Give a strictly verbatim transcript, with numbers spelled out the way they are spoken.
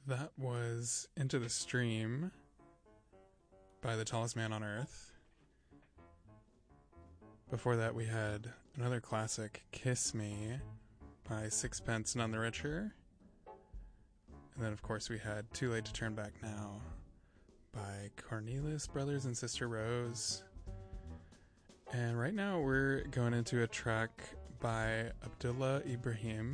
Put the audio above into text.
That was Into the Stream by The Tallest Man on Earth. Before that, we had another classic, Kiss Me by Sixpence None the Richer. And then, of course, we had Too Late to Turn Back Now by Cornelis Brothers and Sister Rose. And right now, we're going into a track by Abdullah Ibrahim.